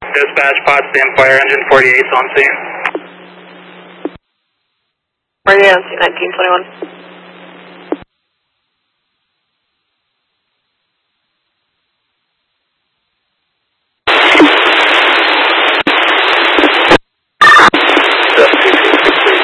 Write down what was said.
Dispatch, Potsdam Fire Engine 48 's on scene. Where are you on scene, 1921?